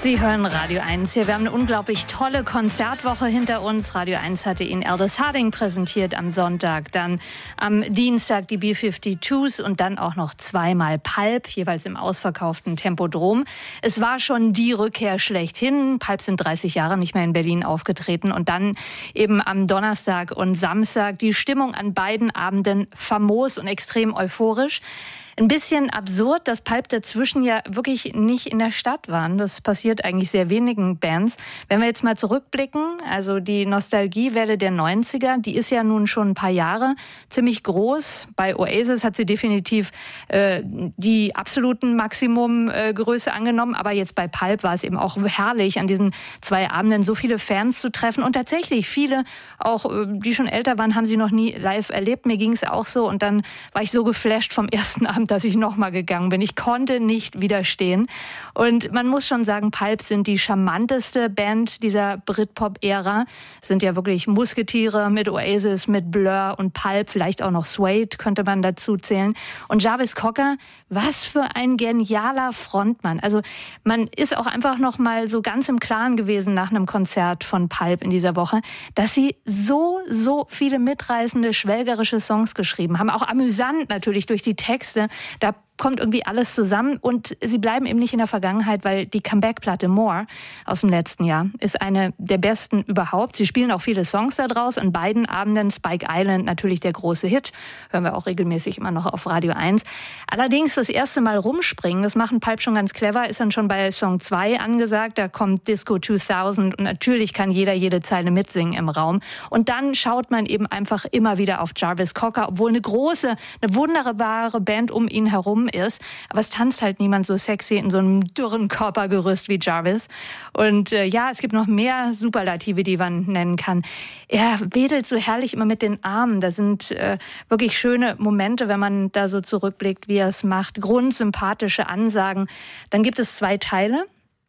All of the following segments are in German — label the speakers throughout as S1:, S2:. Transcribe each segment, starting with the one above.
S1: Sie hören Radio 1 hier. Wir haben eine unglaublich tolle Konzertwoche hinter uns. Radio 1 hatte Ihnen Aldous Harding präsentiert am Sonntag, dann am Dienstag die B-52s und dann auch noch zweimal Pulp, jeweils im ausverkauften Tempodrom. Es war schon die Rückkehr schlechthin. Pulp sind 30 Jahre nicht mehr in Berlin aufgetreten und dann eben am Donnerstag und Samstag die Stimmung an beiden Abenden famos und extrem euphorisch. Ein bisschen absurd, dass Pulp dazwischen ja wirklich nicht in der Stadt waren. Das passiert eigentlich sehr wenigen Bands. Wenn wir jetzt mal zurückblicken, also die Nostalgiewelle der 90er, die ist ja nun schon ein paar Jahre ziemlich groß. Bei Oasis hat sie definitiv die absoluten Maximumgröße angenommen. Aber jetzt bei Pulp war es eben auch herrlich, an diesen 2 Abenden so viele Fans zu treffen. Und tatsächlich viele, auch die schon älter waren, haben sie noch nie live erlebt. Mir ging es auch so. Und dann war ich so geflasht vom ersten Abend, dass ich nochmal gegangen bin. Ich konnte nicht widerstehen. Und man muss schon sagen, Pulp sind die charmanteste Band dieser Britpop-Ära. Sind ja wirklich Musketiere mit Oasis, mit Blur und Pulp, vielleicht auch noch Suede könnte man dazu zählen. Und Jarvis Cocker, was für ein genialer Frontmann. Also man ist auch einfach noch mal so ganz im Klaren gewesen nach einem Konzert von Pulp in dieser Woche, dass sie so viele mitreißende, schwelgerische Songs geschrieben haben. Auch amüsant natürlich durch die Texte. Da kommt irgendwie alles zusammen und sie bleiben eben nicht in der Vergangenheit, weil die Comeback-Platte More aus dem letzten Jahr ist eine der besten überhaupt. Sie spielen auch viele Songs da draus. An beiden Abenden Spike Island natürlich der große Hit. Hören wir auch regelmäßig immer noch auf Radio 1. Allerdings das erste Mal rumspringen, das machen Pulp schon ganz clever, ist dann schon bei Song 2 angesagt. Da kommt Disco 2000 und natürlich kann jeder jede Zeile mitsingen im Raum. Und dann schaut man eben einfach immer wieder auf Jarvis Cocker, obwohl eine wunderbare Band um ihn herum ist. Aber es tanzt halt niemand so sexy in so einem dürren Körpergerüst wie Jarvis. Und es gibt noch mehr Superlative, die man nennen kann. Er wedelt so herrlich immer mit den Armen. Das sind wirklich schöne Momente, wenn man da so zurückblickt, wie er es macht. Grundsympathische Ansagen. Dann gibt es 2 Teile.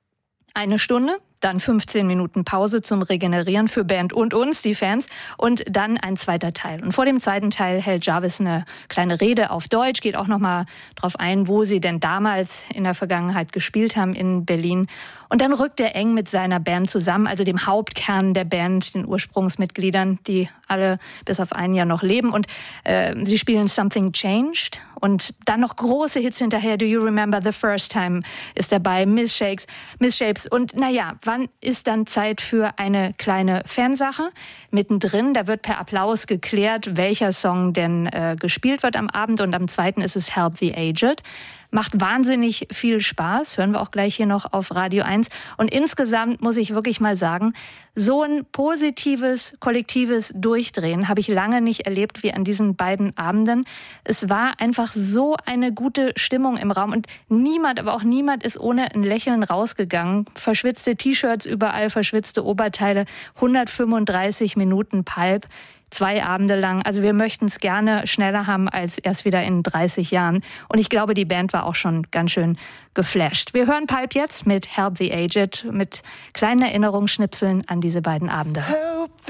S1: 1 Stunde. Dann 15 Minuten Pause zum Regenerieren für Band und uns, die Fans. Und dann ein zweiter Teil. Und vor dem zweiten Teil hält Jarvis eine kleine Rede auf Deutsch, geht auch nochmal drauf ein, wo sie denn damals in der Vergangenheit gespielt haben in Berlin. Und dann rückt er eng mit seiner Band zusammen, also dem Hauptkern der Band, den Ursprungsmitgliedern, die alle bis auf einen Jahr noch leben. Und sie spielen Something Changed. Und dann noch große Hits hinterher. Do You Remember the First Time ist dabei, Miss Shapes. Und wann ist dann Zeit für eine kleine Fansache? Mittendrin, da wird per Applaus geklärt, welcher Song denn gespielt wird am Abend. Und am zweiten ist es Help the Aged. Macht wahnsinnig viel Spaß, hören wir auch gleich hier noch auf Radio 1. Und insgesamt muss ich wirklich mal sagen, so ein positives, kollektives Durchdrehen habe ich lange nicht erlebt wie an diesen beiden Abenden. Es war einfach so eine gute Stimmung im Raum und niemand ist ohne ein Lächeln rausgegangen. Verschwitzte T-Shirts überall, verschwitzte Oberteile, 135 Minuten Pulp. 2 Abende lang. Also wir möchten es gerne schneller haben als erst wieder in 30 Jahren. Und ich glaube, die Band war auch schon ganz schön geflasht. Wir hören Pulp jetzt mit Help the Aged, mit kleinen Erinnerungsschnipseln an diese beiden Abende.